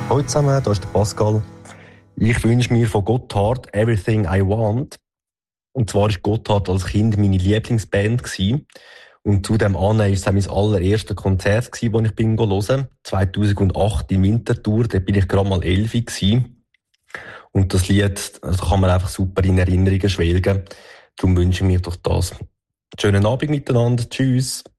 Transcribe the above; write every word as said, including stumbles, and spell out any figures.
Hallo zusammen, hier ist der Pascal. Ich wünsche mir von Gotthard «Everything I Want». Und zwar war Gotthard als Kind meine Lieblingsband gewesen. Und zu dem an war es auch mein allererstes Konzert gewesen, das ich bin hören. zweitausendacht in Winterthur, da bin ich gerade mal elf gewesen. Und das Lied, also kann man einfach super in Erinnerungen schwelgen. Darum wünsche ich mir doch das. Schönen Abend miteinander. Tschüss.